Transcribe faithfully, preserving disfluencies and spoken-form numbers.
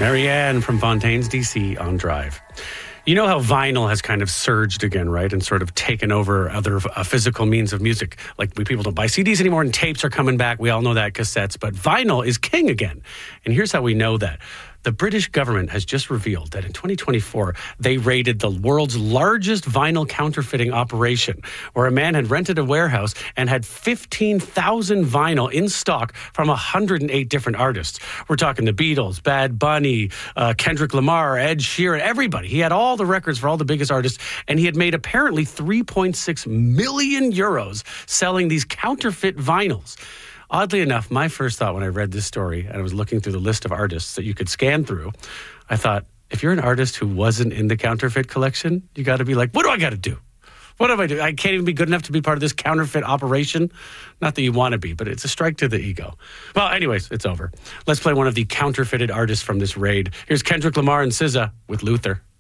Marianne from Fontaine's, D C on Drive. You know how vinyl has kind of surged again, right? And sort of taken over other uh, physical means of music. Like we, people don't buy C Ds anymore and tapes are coming back. We all know that, cassettes. But vinyl is king again. And here's how we know that. The British government has just revealed that in twenty twenty-four, they raided the world's largest vinyl counterfeiting operation, where a man had rented a warehouse and had fifteen thousand vinyl in stock from one hundred eight different artists. We're talking the Beatles, Bad Bunny, uh, Kendrick Lamar, Ed Sheeran, everybody. He had all the records for all the biggest artists, and he had made apparently three point six million euros selling these counterfeit vinyls. Oddly enough, my first thought when I read this story and I was looking through the list of artists that you could scan through, I thought, if you're an artist who wasn't in the counterfeit collection, you got to be like, what do I got to do? What do I do? I can't even be good enough to be part of this counterfeit operation. Not that you want to be, but it's a strike to the ego. Well, anyways, it's over. Let's play one of the counterfeited artists from this raid. Here's Kendrick Lamar and S Z A with Luther.